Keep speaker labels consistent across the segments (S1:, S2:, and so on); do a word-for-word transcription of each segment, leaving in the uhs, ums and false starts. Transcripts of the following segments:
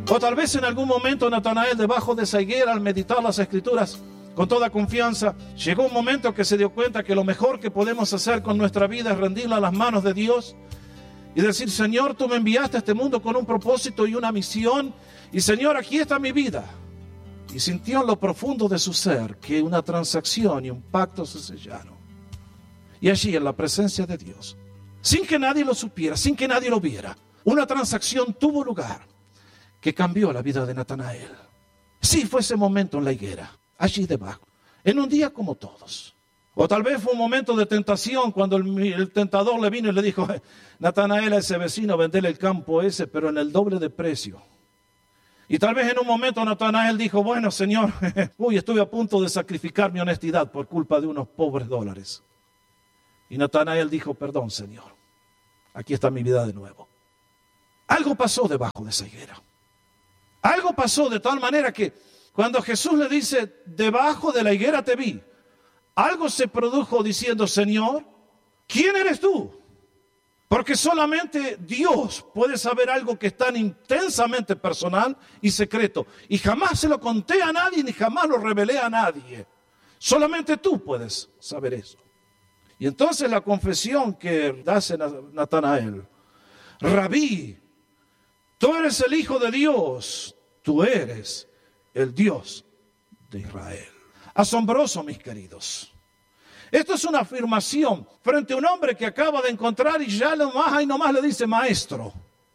S1: O tal vez en algún momento Natanael, debajo de esa higuera, al meditar las Escrituras con toda confianza, llegó un momento que se dio cuenta que lo mejor que podemos hacer con nuestra vida es rendirla a las manos de Dios y decir: Señor, tú me enviaste a este mundo con un propósito y una misión, y Señor, aquí está mi vida. Y sintió en lo profundo de su ser que una transacción y un pacto se sellaron. Y allí, en la presencia de Dios, sin que nadie lo supiera, sin que nadie lo viera, una transacción tuvo lugar que cambió la vida de Natanael. Sí, fue ese momento en la higuera, allí debajo, en un día como todos. O tal vez fue un momento de tentación cuando el, el tentador le vino y le dijo: Natanael, a ese vecino, vendele el campo ese, pero en el doble de precio. Y tal vez en un momento Natanael dijo: bueno, Señor, uy, estuve a punto de sacrificar mi honestidad por culpa de unos pobres dólares. Y Natanael dijo: perdón, Señor, aquí está mi vida de nuevo. Algo pasó debajo de esa higuera. Algo pasó de tal manera que cuando Jesús le dice: debajo de la higuera te vi, algo se produjo diciendo: Señor, ¿quién eres tú? Porque solamente Dios puede saber algo que es tan intensamente personal y secreto. Y jamás se lo conté a nadie, ni jamás lo revelé a nadie. Solamente tú puedes saber eso. Y entonces la confesión que hace Natanael: Rabí, tú eres el Hijo de Dios, tú eres el Dios de Israel. Asombroso, mis queridos. Esto es una afirmación frente a un hombre que acaba de encontrar y ya nomás y nomás le dice: maestro,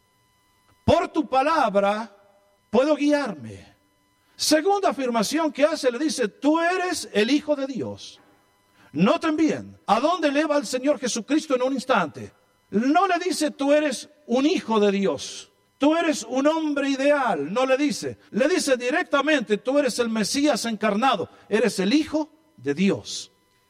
S1: por tu palabra puedo guiarme. Segunda afirmación que hace, le dice: tú eres el Hijo de Dios. Noten bien, ¿a dónde eleva el Señor Jesucristo en un instante? No le dice: tú eres un hijo de Dios, tú eres un hombre ideal. No le dice, le dice directamente: tú eres el Mesías encarnado, eres el Hijo de Dios.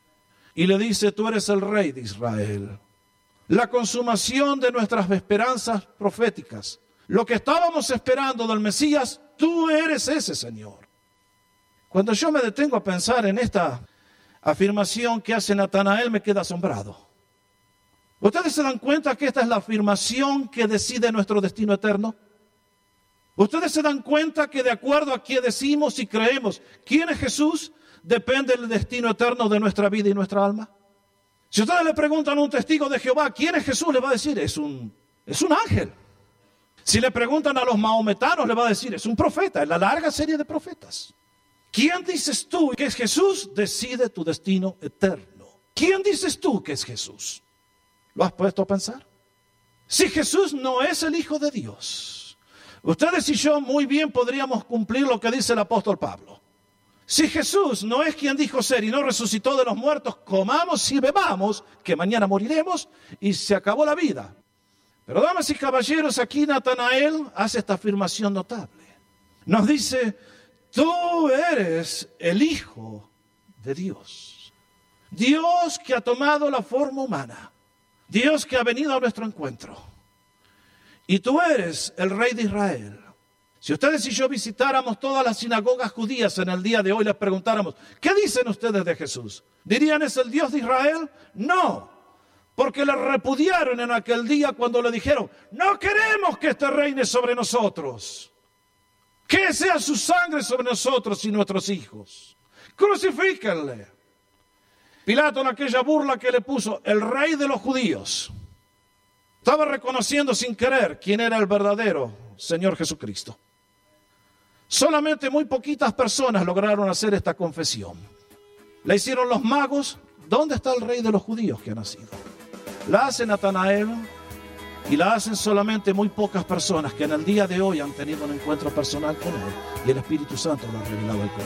S1: Y le dice: tú eres el Rey de Israel. La consumación de nuestras esperanzas proféticas. Lo que estábamos esperando del Mesías, tú eres ese, Señor. Cuando yo me detengo a pensar en esta afirmación que hace Natanael, me queda asombrado. ¿Ustedes se dan cuenta que esta es la afirmación que decide nuestro destino eterno? ¿Ustedes se dan cuenta que de acuerdo a qué decimos y creemos quién es Jesús, depende del destino eterno de nuestra vida y nuestra alma? Si ustedes le preguntan a un testigo de Jehová quién es Jesús, le va a decir: es un, es un ángel. Si le preguntan a los mahometanos, le va a decir: es un profeta, es la larga serie de profetas. ¿Quién dices tú que es Jesús? Decide tu destino eterno. ¿Quién dices tú que es Jesús? ¿Lo has puesto a pensar? Si Jesús no es el Hijo de Dios, ustedes y yo muy bien podríamos cumplir lo que dice el apóstol Pablo. Si Jesús no es quien dijo ser y no resucitó de los muertos, comamos y bebamos, que mañana moriremos y se acabó la vida. Pero damas y caballeros, aquí Natanael hace esta afirmación notable. Nos dice: tú eres el Hijo de Dios. Dios que ha tomado la forma humana. Dios que ha venido a nuestro encuentro. Y tú eres el Rey de Israel. Si ustedes y yo visitáramos todas las sinagogas judías en el día de hoy, les preguntáramos: ¿qué dicen ustedes de Jesús? ¿Dirían es el Dios de Israel? No, porque le repudiaron en aquel día cuando le dijeron: no queremos que este reine sobre nosotros. Que sea su sangre sobre nosotros y nuestros hijos. Crucifíquenle. Pilato, en aquella burla que le puso, el rey de los judíos, estaba reconociendo sin querer quién era el verdadero Señor Jesucristo. Solamente muy poquitas personas lograron hacer esta confesión. La hicieron los magos. ¿Dónde está el rey de los judíos que ha nacido? La hace Natanael y la hacen solamente muy pocas personas que en el día de hoy han tenido un encuentro personal con él y el Espíritu Santo lo ha revelado al corazón.